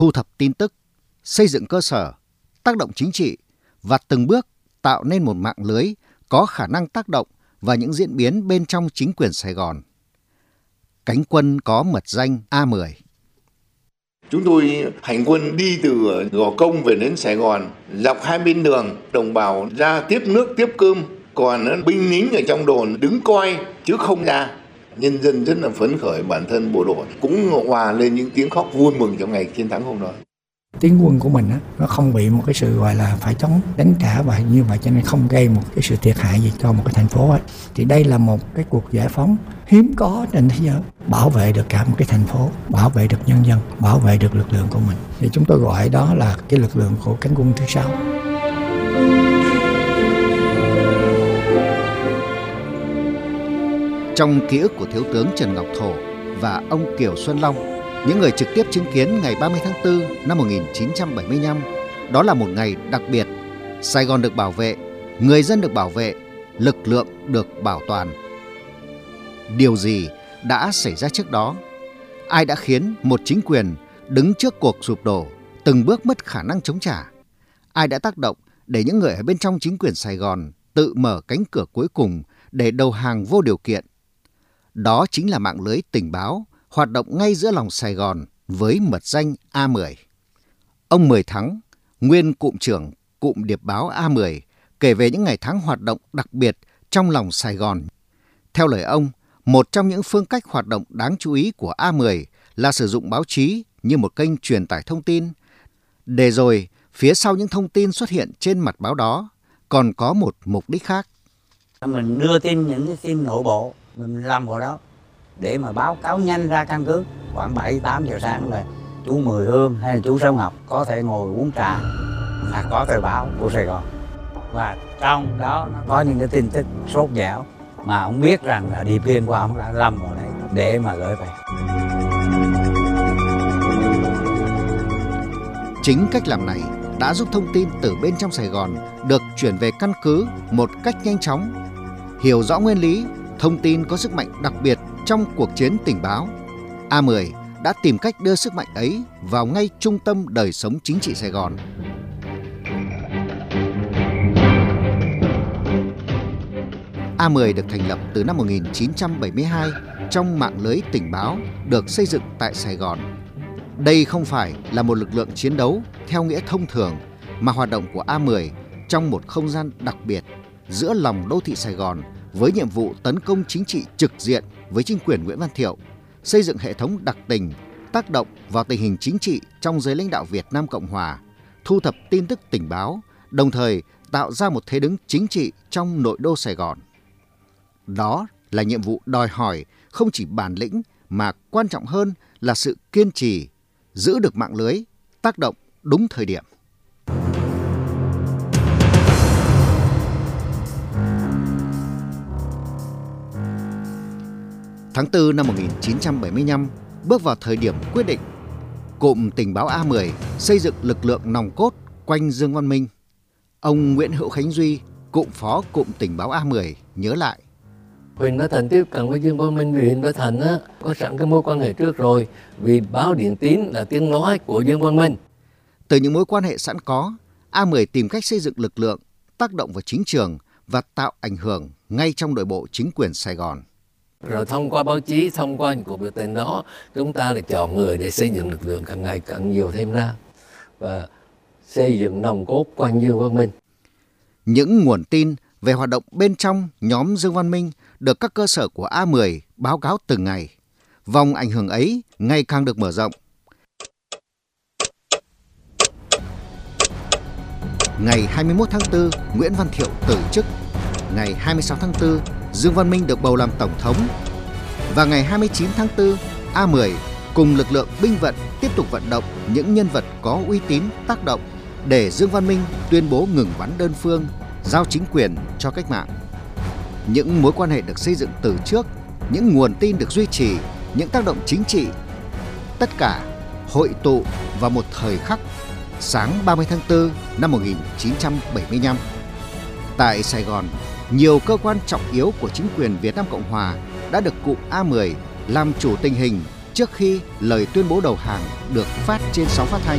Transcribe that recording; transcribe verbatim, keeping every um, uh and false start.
thu thập tin tức, xây dựng cơ sở, tác động chính trị và từng bước tạo nên một mạng lưới có khả năng tác động vào những diễn biến bên trong chính quyền Sài Gòn. Cánh quân có mật danh A mười. Chúng tôi hành quân đi từ Gò Công về đến Sài Gòn, dọc hai bên đường, đồng bào ra tiếp nước tiếp cơm, còn binh lính ở trong đồn đứng coi chứ không ra. Nhân dân rất là phấn khởi, bản thân bộ đội cũng hòa lên những tiếng khóc vui mừng trong ngày chiến thắng hôm đó. Tiến quân của mình á, nó không bị một cái sự gọi là phải chống đánh trả và như vậy cho nên không gây một cái sự thiệt hại gì cho một cái thành phố ấy. Thì đây là một cái cuộc giải phóng hiếm có trên thế giới, bảo vệ được cả một cái thành phố, bảo vệ được nhân dân, bảo vệ được lực lượng của mình. Thì chúng tôi gọi đó là cái lực lượng của cánh quân thứ sáu. Trong ký ức của Thiếu tướng Trần Ngọc Thổ và ông Kiều Xuân Long, những người trực tiếp chứng kiến ngày ba mươi tháng tư năm một nghìn chín trăm bảy mươi lăm, đó là một ngày đặc biệt. Sài Gòn được bảo vệ, người dân được bảo vệ, lực lượng được bảo toàn. Điều gì đã xảy ra trước đó? Ai đã khiến một chính quyền đứng trước cuộc sụp đổ, từng bước mất khả năng chống trả? Ai đã tác động để những người ở bên trong chính quyền Sài Gòn tự mở cánh cửa cuối cùng để đầu hàng vô điều kiện? Đó chính là mạng lưới tình báo hoạt động ngay giữa lòng Sài Gòn với mật danh A mười. Ông Mười Thắng, nguyên cụm trưởng cụm điệp báo A mười, kể về những ngày tháng hoạt động đặc biệt trong lòng Sài Gòn. Theo lời ông, một trong những phương cách hoạt động đáng chú ý của A mười là sử dụng báo chí như một kênh truyền tải thông tin, để rồi phía sau những thông tin xuất hiện trên mặt báo đó còn có một mục đích khác. Mình đưa tin những cái tin nội bộ, mình làm vào đó để mà báo cáo nhanh ra căn cứ. Khoảng bảy tám giờ sáng là chú Mười Hương hay là chú Sáu Ngọc có thể ngồi uống trà là có tờ báo của Sài Gòn, và trong đó nó có những cái tin tức sốt dẻo mà ông biết rằng là điệp viên của ông đã lâm vào đấy để mà gửi về. Chính cách làm này đã giúp thông tin từ bên trong Sài Gòn được chuyển về căn cứ một cách nhanh chóng. Hiểu rõ nguyên lý, thông tin có sức mạnh đặc biệt trong cuộc chiến tình báo, A mười đã tìm cách đưa sức mạnh ấy vào ngay trung tâm đời sống chính trị Sài Gòn. A mười được thành lập từ năm một nghìn chín trăm bảy mươi hai trong mạng lưới tình báo được xây dựng tại Sài Gòn. Đây không phải là một lực lượng chiến đấu theo nghĩa thông thường, mà hoạt động của A mười trong một không gian đặc biệt giữa lòng đô thị Sài Gòn với nhiệm vụ tấn công chính trị trực diện với chính quyền Nguyễn Văn Thiệu, xây dựng hệ thống đặc tình, tác động vào tình hình chính trị trong giới lãnh đạo Việt Nam Cộng Hòa, thu thập tin tức tình báo, đồng thời tạo ra một thế đứng chính trị trong nội đô Sài Gòn. Đó là nhiệm vụ đòi hỏi không chỉ bản lĩnh mà quan trọng hơn là sự kiên trì, giữ được mạng lưới, tác động đúng thời điểm. Tháng tư năm một nghìn chín trăm bảy mươi lăm bước vào thời điểm quyết định. Cụm tình báo A mười xây dựng lực lượng nòng cốt quanh Dương Văn Minh. Ông Nguyễn Hữu Khánh Duy, cụm phó cụm tình báo A mười nhớ lại. Huỳnh Bá Thành tiếp cận với Dương Văn Minh, vì Huỳnh Bá Thành á, có sẵn cái mối quan hệ trước rồi, vì báo Điện Tín là tiếng nói của Dương Văn Minh. Từ những mối quan hệ sẵn có, A mười tìm cách xây dựng lực lượng, tác động vào chính trường và tạo ảnh hưởng ngay trong nội bộ chính quyền Sài Gòn. Rồi thông qua báo chí, thông qua những cuộc biểu tình đó, chúng ta lại chọn người để xây dựng lực lượng càng ngày càng nhiều thêm ra và xây dựng nòng cốt quanh Dương Văn Minh. Những nguồn tin về hoạt động bên trong nhóm Dương Văn Minh được các cơ sở của A mười báo cáo từng ngày. Vòng ảnh hưởng ấy ngày càng được mở rộng. Ngày hai mươi mốt tháng tư, Nguyễn Văn Thiệu từ chức. Ngày hai mươi sáu tháng tư, Dương Văn Minh được bầu làm tổng thống. Và ngày hai mươi chín tháng tư, A mười cùng lực lượng binh vận tiếp tục vận động những nhân vật có uy tín tác động để Dương Văn Minh tuyên bố ngừng bắn đơn phương, giao chính quyền cho cách mạng. Những mối quan hệ được xây dựng từ trước, những nguồn tin được duy trì, những tác động chính trị, tất cả hội tụ vào một thời khắc sáng ba mươi tháng tư năm một nghìn chín trăm bảy mươi lăm. Tại Sài Gòn, nhiều cơ quan trọng yếu của chính quyền Việt Nam Cộng Hòa đã được cụm A mười làm chủ tình hình trước khi lời tuyên bố đầu hàng được phát trên sóng phát thanh.